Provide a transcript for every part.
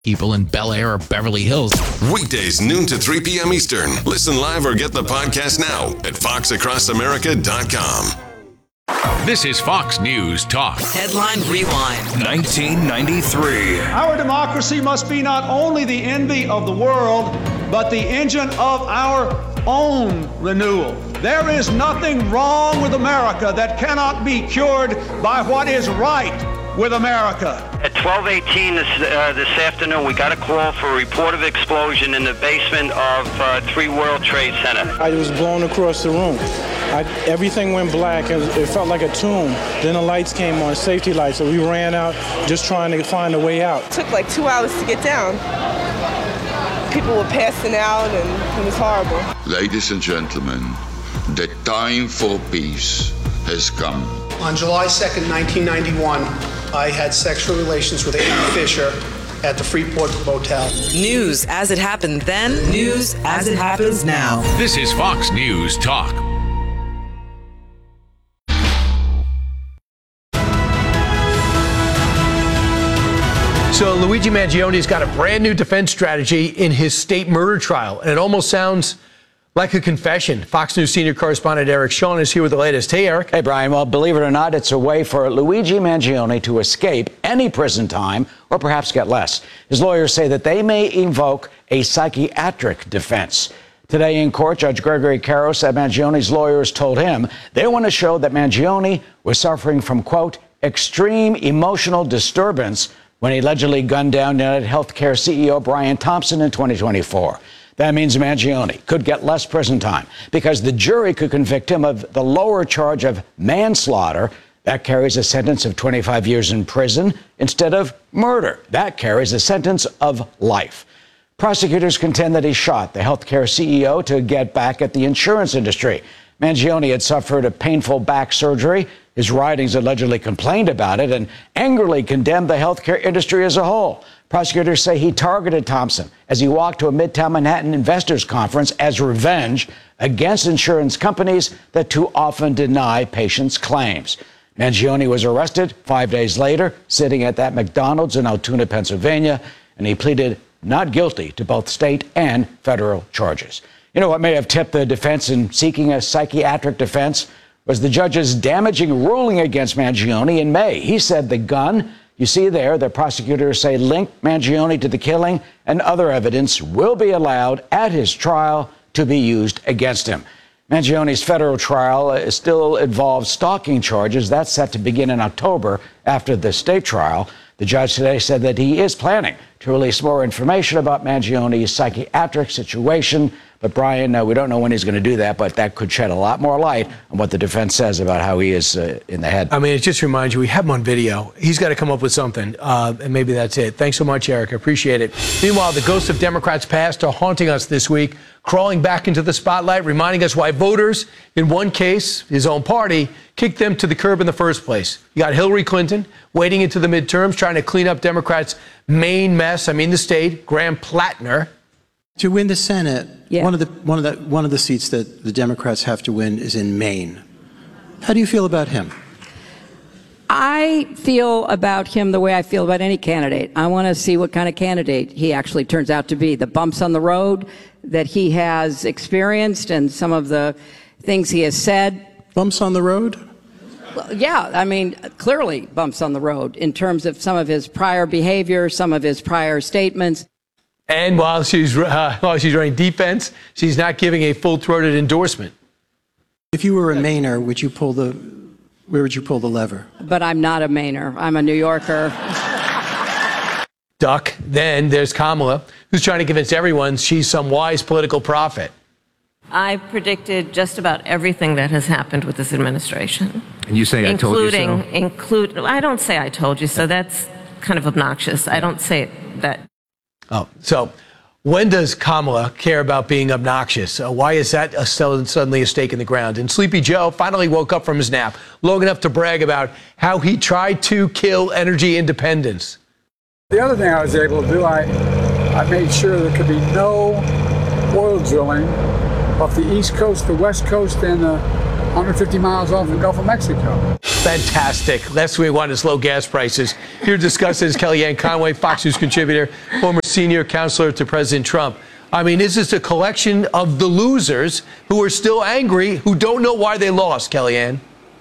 people in Bel Air or Beverly Hills. Weekdays, noon to 3 p.m. Eastern. Listen live or get the podcast now at foxacrossamerica.com. This is Fox News Talk. Headline Rewind. 1993. Our democracy must be not only the envy of the world, but the engine of our own renewal. There is nothing wrong with America that cannot be cured by what is right with America. At 12:18 this afternoon, we got a call for a report of explosion in the basement of 3 World Trade Center. I was blown across the room. Everything went black. It felt like a tomb. Then the lights came on, safety lights, so we ran out just trying to find a way out. It took like 2 hours to get down. People were passing out, and it was horrible. Ladies and gentlemen, the time for peace has come. On July 2nd, 1991, I had sexual relations with Amy Fisher at the Freeport Motel. News as it happened then, news as it happens now. This is Fox News Talk. So Luigi Mangione has got a brand new defense strategy in his state murder trial, and it almost sounds like a confession. Fox News senior correspondent Eric Shawn is here with the latest. Hey, Eric. Hey, Brian. Well, believe it or not, it's a way for Luigi Mangione to escape any prison time or perhaps get less. His lawyers say that they may invoke a psychiatric defense. Today in court, Judge Gregory Caro said Mangione's lawyers told him they want to show that Mangione was suffering from, quote, extreme emotional disturbance when he allegedly gunned down United Healthcare CEO Brian Thompson in 2024. That means Mangione could get less prison time because the jury could convict him of the lower charge of manslaughter. That carries a sentence of 25 years in prison instead of murder. That carries a sentence of life. Prosecutors contend that he shot the healthcare CEO to get back at the insurance industry. Mangione had suffered a painful back surgery. His writings allegedly complained about it and angrily condemned the healthcare industry as a whole. Prosecutors say he targeted Thompson as he walked to a Midtown Manhattan investors conference as revenge against insurance companies that too often deny patients' claims. Mangione was arrested 5 days later, sitting at that McDonald's in Altoona, Pennsylvania, and he pleaded not guilty to both state and federal charges. You know what may have tipped the defense in seeking a psychiatric defense was the judge's damaging ruling against Mangione in May. He said the gun you see there, the prosecutors say linked Mangione to the killing, and other evidence will be allowed at his trial to be used against him. Mangione's federal trial still involves stalking charges. That's set to begin in October after the state trial. The judge today said that he is planning to release more information about Mangione's psychiatric situation. But, Brian, we don't know when he's going to do that, but that could shed a lot more light on what the defense says about how he is in the head. I mean, it just reminds you, we have him on video. He's got to come up with something, and maybe that's it. Thanks so much, Eric. I appreciate it. Meanwhile, the ghosts of Democrats' past are haunting us this week, crawling back into the spotlight, reminding us why voters, in one case, his own party, kicked them to the curb in the first place. You got Hillary Clinton wading into the midterms, trying to clean up Democrats' main mess. I mean, the state, Graham Plattner. To win the Senate, one of the seats that the Democrats have to win is in Maine. How do you feel about him? I feel about him the way I feel about any candidate. I want to see what kind of candidate he actually turns out to be. The bumps on the road that he has experienced and some of the things he has said. Bumps on the road? Well, yeah, I mean, clearly bumps on the road in terms of some of his prior behavior, some of his prior statements. And while she's running defense, she's not giving a full-throated endorsement. If you were a Mainer, where would you pull the lever? But I'm not a Mainer. I'm a New Yorker. Duck. Then there's Kamala, who's trying to convince everyone she's some wise political prophet. I predicted just about everything that has happened with this administration. And you say I told you so? I don't say I told you so. That's kind of obnoxious. I don't say that. Oh, so when does Kamala care about being obnoxious? Why is that suddenly a stake in the ground? And Sleepy Joe finally woke up from his nap long enough to brag about how he tried to kill energy independence. The other thing I was able to do, I made sure there could be no oil drilling off the East Coast, the West Coast, and the 150 miles off the Gulf of Mexico. Fantastic. Last week we wanted to slow gas prices. Here to discuss this, Kellyanne Conway, Fox News contributor, former senior counselor to President Trump. I mean, is this a collection of the losers who are still angry, who don't know why they lost, Kellyanne?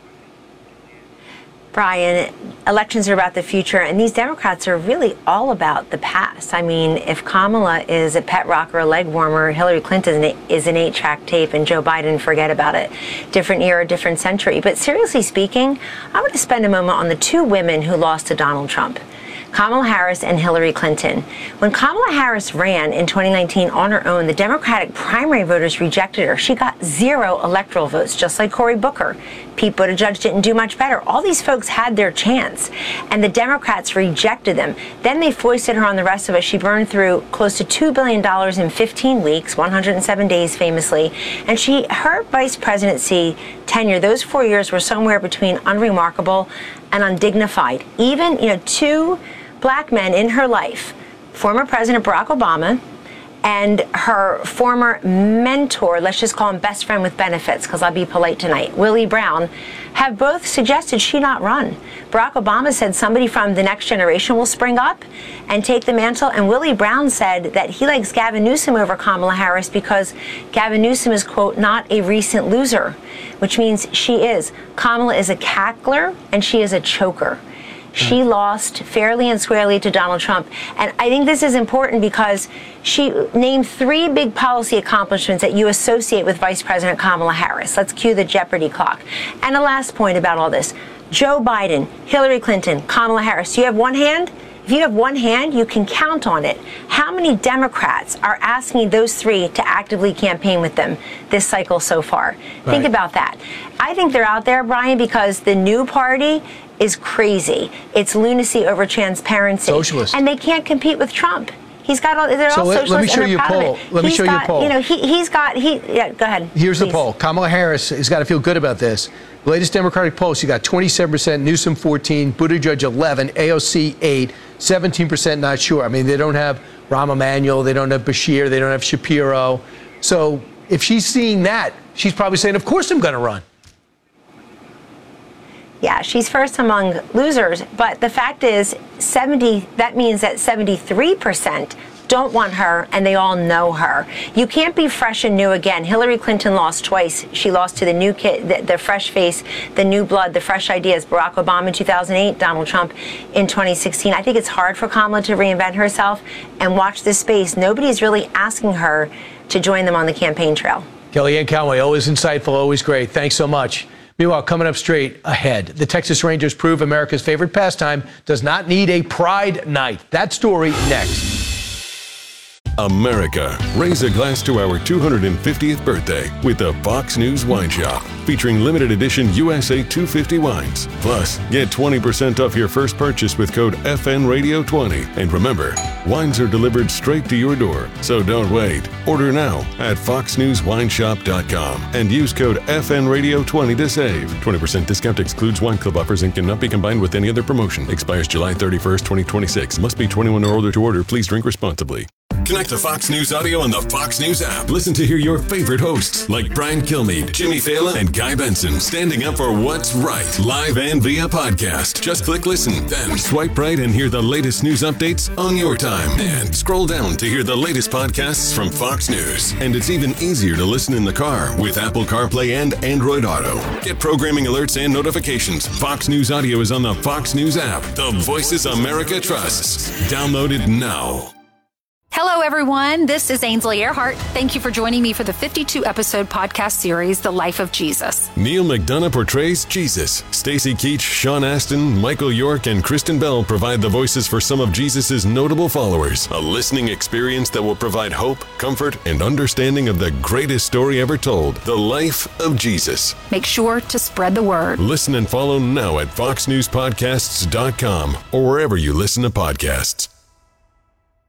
Brian, elections are about the future, and these Democrats are really all about the past. I mean, if Kamala is a pet rock or a leg warmer, Hillary Clinton is an 8-track tape, and Joe Biden, forget about it. Different era, different century. But seriously speaking, I want to spend a moment on the two women who lost to Donald Trump. Kamala Harris and Hillary Clinton. When Kamala Harris ran in 2019 on her own, the Democratic primary voters rejected her. She got 0 electoral votes, just like Cory Booker. Pete Buttigieg didn't do much better. All these folks had their chance, and the Democrats rejected them. Then they foisted her on the rest of us. She burned through close to $2 billion in 15 weeks, 107 days famously, and her vice presidency tenure, those 4 years were somewhere between unremarkable and undignified. Even, two black men in her life, former President Barack Obama and her former mentor, let's just call him best friend with benefits, because I'll be polite tonight, Willie Brown, have both suggested she not run. Barack Obama said somebody from the next generation will spring up and take the mantle, and Willie Brown said that he likes Gavin Newsom over Kamala Harris because Gavin Newsom is, quote, not a recent loser, which means she is. Kamala is a cackler and she is a choker. She lost fairly and squarely to Donald Trump. And I think this is important because she named 3 big policy accomplishments that you associate with Vice President Kamala Harris. Let's cue the Jeopardy clock. And a last point about all this. Joe Biden, Hillary Clinton, Kamala Harris. Do you have one hand? If you have one hand, you can count on it. How many Democrats are asking those 3 to actively campaign with them this cycle so far? Right. Think about that. I think they're out there, Brian, because the new party is crazy. It's lunacy over transparency. Socialist. And they can't compete with Trump. He's got all, they're all socialists. Let me show you a poll. Let me show you a poll. Yeah, go ahead. Here's the poll. Kamala Harris has got to feel good about this. The latest Democratic poll, she got 27%, Newsom 14, Buttigieg 11, AOC 8, 17% not sure. I mean, they don't have Rahm Emanuel, they don't have Bashir, they don't have Shapiro. So if she's seeing that, she's probably saying, of course I'm going to run. Yeah, she's first among losers. But the fact is, that means that 73% don't want her, and they all know her. You can't be fresh and new again. Hillary Clinton lost twice. She lost to the new kid, the fresh face, the new blood, the fresh ideas. Barack Obama in 2008, Donald Trump in 2016. I think it's hard for Kamala to reinvent herself. And watch this space. Nobody's really asking her to join them on the campaign trail. Kellyanne Conway, always insightful, always great. Thanks so much. Meanwhile, coming up straight ahead, the Texas Rangers prove America's favorite pastime does not need a pride night. That story next. America, raise a glass to our 250th birthday with the Fox News Wine Shop, featuring limited edition USA 250 wines. Plus, get 20% off your first purchase with code FNRadio20. And remember, wines are delivered straight to your door, so don't wait. Order now at foxnewswineshop.com and use code FNRadio20 to save. 20% discount excludes wine club offers and cannot be combined with any other promotion. Expires July 31st, 2026. Must be 21 or older to order. Please drink responsibly. Connect to Fox News Audio on the Fox News app. Listen to hear your favorite hosts like Brian Kilmeade, Jimmy Fallon, and Guy Benson standing up for what's right, live and via podcast. Just click listen, then swipe right and hear the latest news updates on your time. And scroll down to hear the latest podcasts from Fox News. And it's even easier to listen in the car with Apple CarPlay and Android Auto. Get programming alerts and notifications. Fox News Audio is on the Fox News app. The voices America trusts. Download it now. Hello, everyone. This is Ainsley Earhart. Thank you for joining me for the 52-episode podcast series, The Life of Jesus. Neil McDonough portrays Jesus. Stacy Keach, Sean Astin, Michael York, and Kristen Bell provide the voices for some of Jesus' notable followers. A listening experience that will provide hope, comfort, and understanding of the greatest story ever told, The Life of Jesus. Make sure to spread the word. Listen and follow now at foxnewspodcasts.com or wherever you listen to podcasts.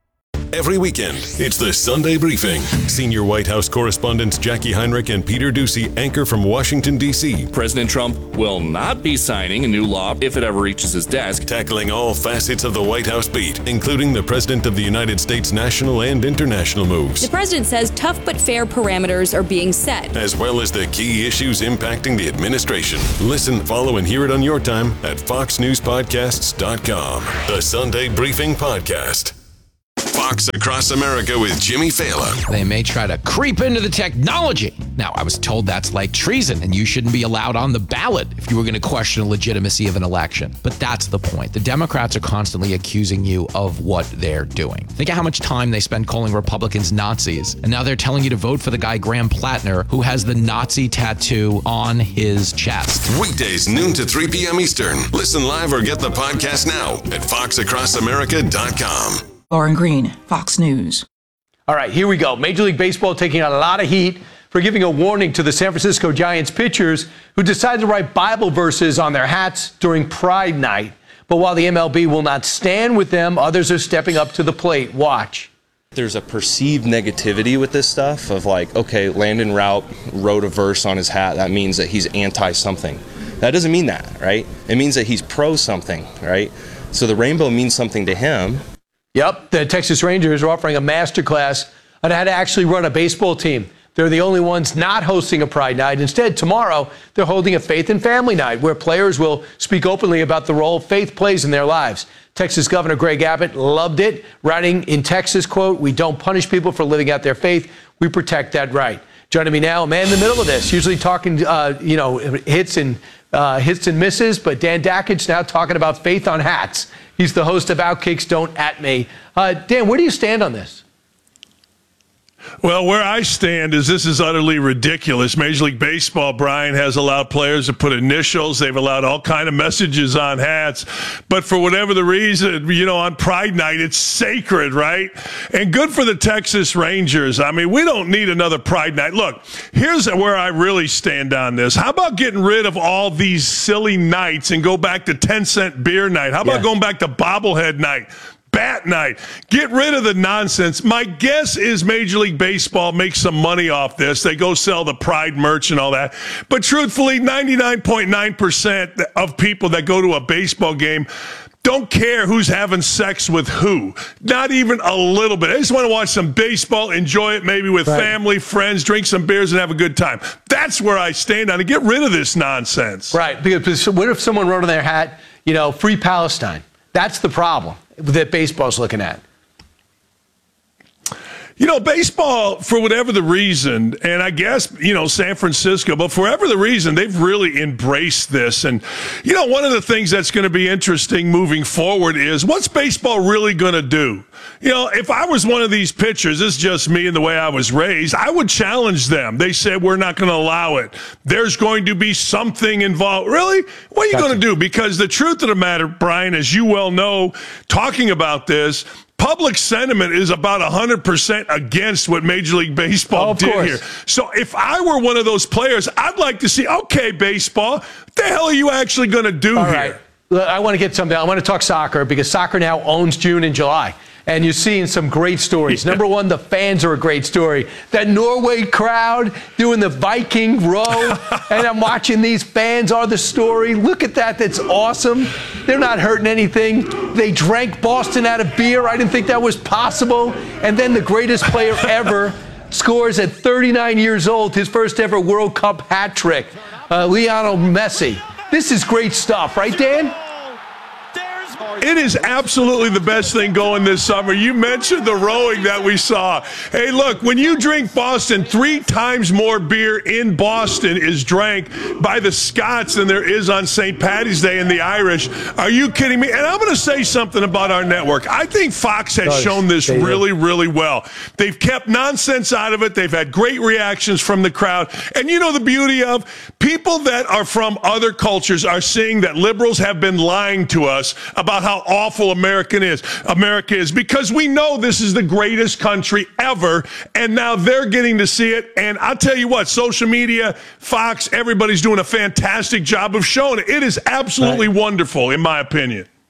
every weekend. It's the Sunday Briefing. Senior White House correspondents Jackie Heinrich and Peter Doocy anchor from Washington, D.C. President Trump will not be signing a new law if it ever reaches his desk. Tackling all facets of the White House beat, including the President of the United States national and international moves. The president says tough but fair parameters are being set, as well as the key issues impacting the administration. Listen, follow, and hear it on your time at foxnewspodcasts.com. The Sunday Briefing Podcast. Fox Across America with Jimmy Fallon. They may try to creep into the technology. Now, I was told that's like treason, and you shouldn't be allowed on the ballot if you were going to question the legitimacy of an election. But that's the point. The Democrats are constantly accusing you of what they're doing. Think of how much time they spend calling Republicans Nazis, and now they're telling you to vote for the guy Graham Plattner, who has the Nazi tattoo on his chest. Weekdays, noon to 3 p.m. Eastern. Listen live or get the podcast now at foxacrossamerica.com. Lauren Green, Fox News. All right, here we go. Major League Baseball taking out a lot of heat for giving a warning to the San Francisco Giants pitchers who decided to write Bible verses on their hats during Pride Night. But while the MLB will not stand with them, others are stepping up to the plate. Watch. There's a perceived negativity with this stuff of like, okay, Landon Routt wrote a verse on his hat. That means that he's anti-something. That doesn't mean that, right? It means that he's pro-something, right? So the rainbow means something to him. Yep, the Texas Rangers are offering a masterclass on how to actually run a baseball team. They're the only ones not hosting a Pride Night. Instead, tomorrow, they're holding a Faith and Family Night where players will speak openly about the role faith plays in their lives. Texas Governor Greg Abbott loved it, writing in Texas, quote, "We don't punish people for living out their faith. We protect that right." Joining me now, a man in the middle of this, usually talking, hits and misses, but Dan Dakich now talking about faith on hats. He's the host of Outkick's Don't At Me. Dan, where do you stand on this? Well, where I stand is this is utterly ridiculous. Major League Baseball, Brian, has allowed players to put initials. They've allowed all kind of messages on hats. But for whatever the reason, on Pride Night, it's sacred, right? And good for the Texas Rangers. I mean, we don't need another Pride Night. Look, here's where I really stand on this. How about getting rid of all these silly nights and go back to 10-cent beer night? How about going back to bobblehead night? Bat night. Get rid of the nonsense. My guess is Major League Baseball makes some money off this. They go sell the Pride merch and all that. But truthfully, 99.9% of people that go to a baseball game don't care who's having sex with who. Not even a little bit. They just want to watch some baseball, enjoy it maybe with family, friends, drink some beers, and have a good time. That's where I stand on it. Get rid of this nonsense. Right. Because what if someone wrote on their hat, Free Palestine? That's the problem that baseball's looking at. Baseball, for whatever the reason, and I guess, San Francisco, but for whatever the reason, they've really embraced this. And, one of the things that's going to be interesting moving forward is what's baseball really going to do? If I was one of these pitchers, this is just me and the way I was raised, I would challenge them. They said, we're not going to allow it. There's going to be something involved. Really? What are you going to do? Because the truth of the matter, Brian, as you well know, talking about this, public sentiment is about 100% against what Major League Baseball did here. So if I were one of those players, I'd like to see, okay, baseball, what the hell are you actually going to do here? Right. I want to get something. I want to talk soccer because soccer now owns June and July. And you're seeing some great stories. Number one, the fans are a great story. That Norway crowd doing the Viking row. And I'm watching these fans are the story. Look at that. That's awesome. They're not hurting anything. They drank Boston out of beer. I didn't think that was possible. And then the greatest player ever scores at 39 years old his first ever World Cup hat trick. Lionel Messi. This is great stuff, right, Dan? It is absolutely the best thing going this summer. You mentioned the rowing that we saw. Hey, look, when you drink Boston, 3 times more beer in Boston is drank by the Scots than there is on St. Paddy's Day in the Irish. Are you kidding me? And I'm going to say something about our network. I think Fox has shown this really, really well. They've kept nonsense out of it. They've had great reactions from the crowd. And you know the beauty of people that are from other cultures are seeing that liberals have been lying to us about how awful America is because we know this is the greatest country ever, and now they're getting to see it. And I'll tell you what, social media, Fox, everybody's doing a fantastic job of showing it. It is absolutely wonderful, in my opinion.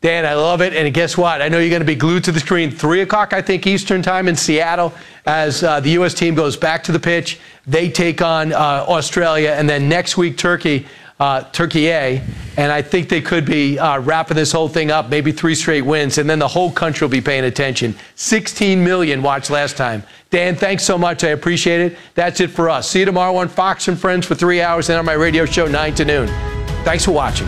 Dan, I love it. And guess what? I know you're going to be glued to the screen. 3 o'clock, I think, Eastern time in Seattle as the U.S. team goes back to the pitch. They take on Australia. And then next week, Turkey A. And I think they could be wrapping this whole thing up, maybe 3 straight wins. And then the whole country will be paying attention. 16 million watched last time. Dan, thanks so much. I appreciate it. That's it for us. See you tomorrow on Fox and Friends for 3 hours and on my radio show 9 to noon. Thanks for watching.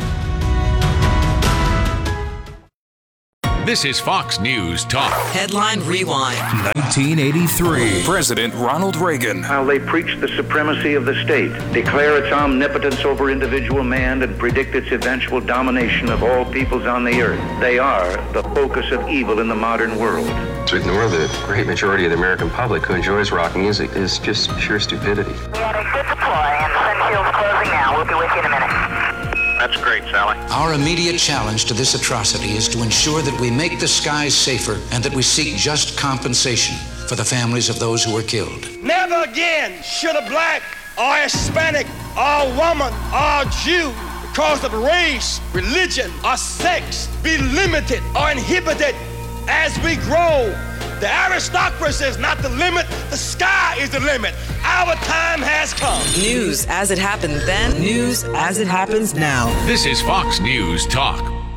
This is Fox News Talk. Headline Rewind. 1983. President Ronald Reagan. While they preach the supremacy of the state, declare its omnipotence over individual man, and predict its eventual domination of all peoples on the earth, they are the focus of evil in the modern world. To ignore the great majority of the American public who enjoys rock music is just pure stupidity. We had a good deploy, and Sunshield's closing now. We'll be with you in a minute. That's great, Sally. Our immediate challenge to this atrocity is to ensure that we make the skies safer and that we seek just compensation for the families of those who were killed. Never again should a black or Hispanic or woman or Jew, because of race, religion, or sex, be limited or inhibited as we grow. The aristocracy is not the limit, the sky is the limit. Our time has come. News as it happened then, news as it happens now. This is Fox News Talk.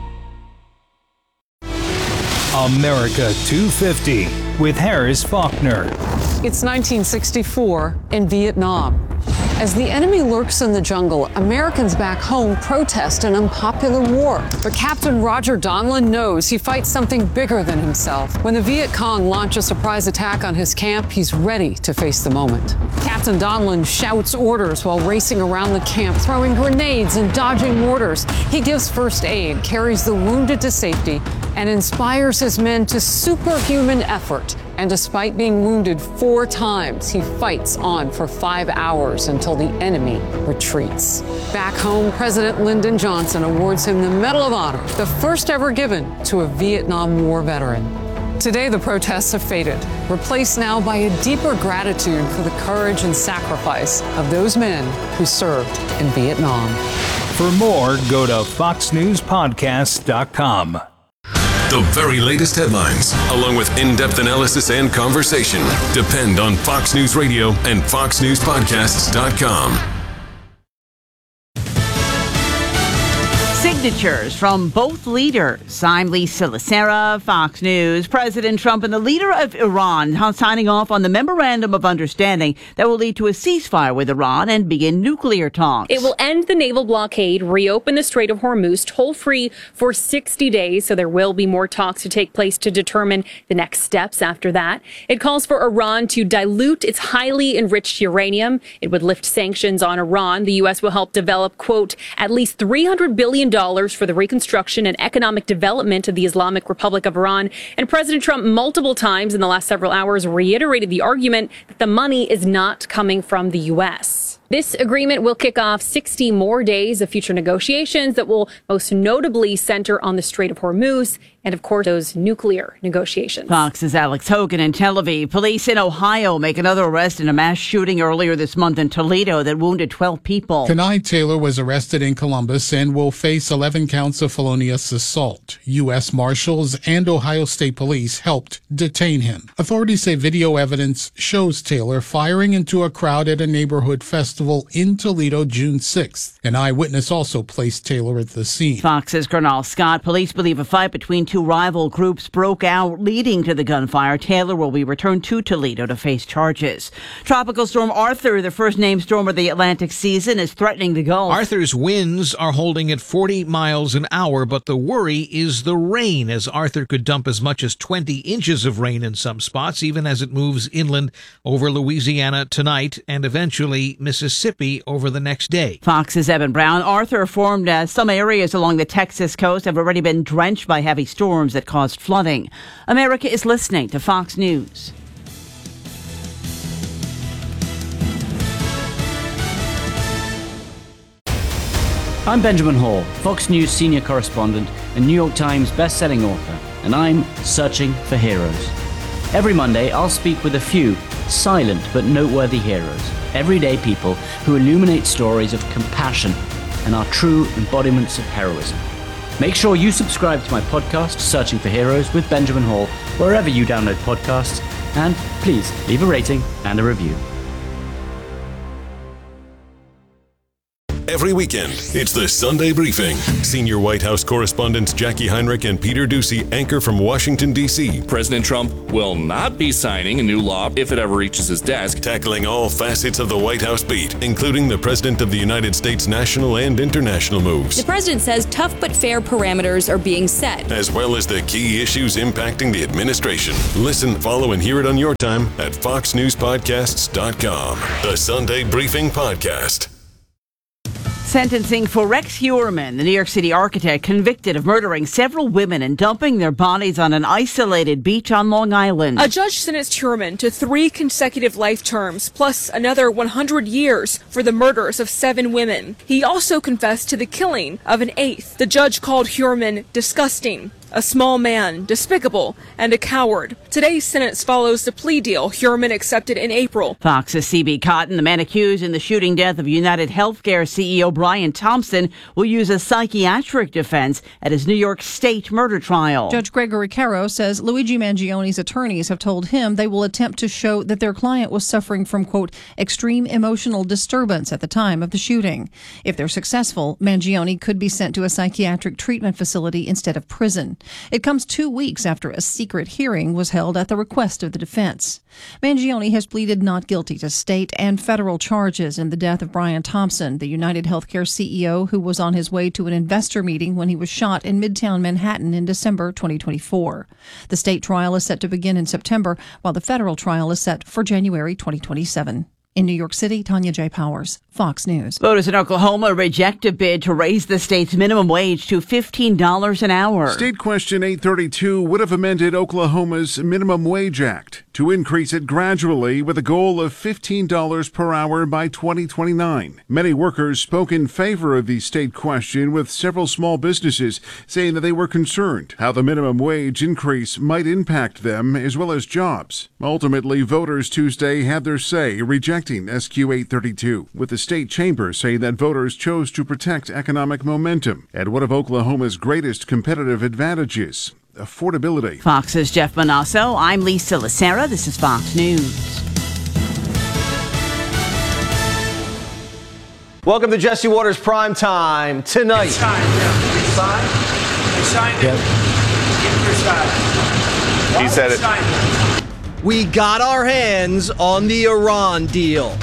America 250 with Harris Faulkner. It's 1964 in Vietnam. As the enemy lurks in the jungle, Americans back home protest an unpopular war. But Captain Roger Donlin knows he fights something bigger than himself. When the Viet Cong launch a surprise attack on his camp, he's ready to face the moment. Captain Donlin shouts orders while racing around the camp, throwing grenades and dodging mortars. He gives first aid, carries the wounded to safety, and inspires his men to superhuman effort. And despite being wounded 4 times, he fights on for 5 hours until the enemy retreats. Back home, President Lyndon Johnson awards him the Medal of Honor, the first ever given to a Vietnam War veteran. Today, the protests have faded, replaced now by a deeper gratitude for the courage and sacrifice of those men who served in Vietnam. For more, go to foxnewspodcast.com. The very latest headlines, along with in-depth analysis and conversation, depend on Fox News Radio and foxnewspodcasts.com. Signatures from both leaders. I'm Lisa Lacera, Fox News. President Trump and the leader of Iran signing off on the memorandum of understanding that will lead to a ceasefire with Iran and begin nuclear talks. It will end the naval blockade, reopen the Strait of Hormuz toll-free for 60 days, so there will be more talks to take place to determine the next steps after that. It calls for Iran to dilute its highly enriched uranium. It would lift sanctions on Iran. The U.S. will help develop, quote, at least $300 billion for the reconstruction and economic development of the Islamic Republic of Iran. And President Trump multiple times in the last several hours reiterated the argument that the money is not coming from the U.S. This agreement will kick off 60 more days of future negotiations that will most notably center on the Strait of Hormuz and, of course, those nuclear negotiations. Fox's Alex Hogan in Tel Aviv. Police in Ohio make another arrest in a mass shooting earlier this month in Toledo that wounded 12 people. Kenai Taylor was arrested in Columbus and will face 11 counts of felonious assault. U.S. Marshals and Ohio State Police helped detain him. Authorities say video evidence shows Taylor firing into a crowd at a neighborhood festival in Toledo June 6th. An eyewitness also placed Taylor at the scene. Fox's Colonel Scott. Police believe a fight between two rival groups broke out, leading to the gunfire. Taylor will be returned to Toledo to face charges. Tropical storm Arthur, the first named storm of the Atlantic season, is threatening the Gulf. Arthur's winds are holding at 40 miles an hour, but the worry is the rain, as Arthur could dump as much as 20 inches of rain in some spots, even as it moves inland over Louisiana tonight and eventually Mississippi over the next day. Fox's Evan Brown. Arthur formed some areas along the Texas coast have already been drenched by heavy storms that caused flooding. America is listening to Fox News. I'm Benjamin Hall, Fox News senior correspondent and New York Times best-selling author, and I'm searching for heroes. Every Monday, I'll speak with a few silent but noteworthy heroes, everyday people who illuminate stories of compassion and are true embodiments of heroism. Make sure you subscribe to my podcast, Searching for Heroes with Benjamin Hall, wherever you download podcasts, and please leave a rating and a review. Every weekend, it's the Sunday Briefing. Senior White House correspondents Jackie Heinrich and Peter Doocy anchor from Washington, D.C. President Trump will not be signing a new law if it ever reaches his desk. Tackling all facets of the White House beat, including the President of the United States' national and international moves. The president says tough but fair parameters are being set, as well as the key issues impacting the administration. Listen, follow, and hear it on your time at foxnewspodcasts.com. The Sunday Briefing Podcast. Sentencing for Rex Heuermann, the New York City architect convicted of murdering several women and dumping their bodies on an isolated beach on Long Island. A judge sentenced Heuermann to 3 consecutive life terms, plus another 100 years for the murders of 7 women. He also confessed to the killing of an 8th. The judge called Heuermann disgusting, a small man, despicable, and a coward. Today's sentence follows the plea deal Heuermann accepted in April. Fox's C.B. Cotton, the man accused in the shooting death of United Healthcare CEO Brian Thompson, will use a psychiatric defense at his New York State murder trial. Judge Gregory Caro says Luigi Mangioni's attorneys have told him they will attempt to show that their client was suffering from, quote, extreme emotional disturbance at the time of the shooting. If they're successful, Mangioni could be sent to a psychiatric treatment facility instead of prison. It comes 2 weeks after a secret hearing was held at the request of the defense. Mangioni has pleaded not guilty to state and federal charges in the death of Brian Thompson, the United Healthcare CEO who was on his way to an investor meeting when he was shot in Midtown Manhattan in December 2024. The state trial is set to begin in September, while the federal trial is set for January 2027. In New York City, Tanya J. Powers, Fox News. Voters in Oklahoma reject a bid to raise the state's minimum wage to $15 an hour. State Question 832 would have amended Oklahoma's Minimum Wage Act to increase it gradually with a goal of $15 per hour by 2029. Many workers spoke in favor of the state question, with several small businesses saying that they were concerned how the minimum wage increase might impact them as well as jobs. Ultimately, voters Tuesday had their say, rejecting SQ 832, with the state chamber saying that voters chose to protect economic momentum at one of Oklahoma's greatest competitive advantages, affordability. Fox's Jeff Manasso. I'm Lisa Lacera. This is Fox News. Welcome to Jesse Waters Prime Time tonight. It's time, yeah. You signed it? Yep. Give your side. He said it. We got our hands on the Iran deal.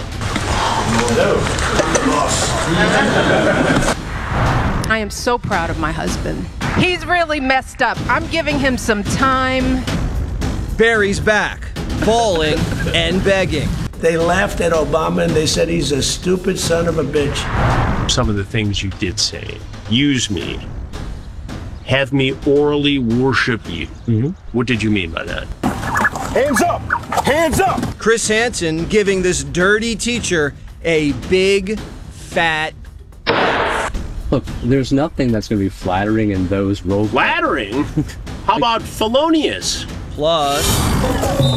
I am so proud of my husband. He's really messed up. I'm giving him some time. Barry's back, bawling and begging. They laughed at Obama and they said he's a stupid son of a bitch. Some of the things you did say, use me, have me orally worship you. Mm-hmm. What did you mean by that? Hands up! Hands up! Chris Hansen giving this dirty teacher a big, fat Look, there's nothing that's going to be flattering in those roles. Flattering? How about felonious? Plus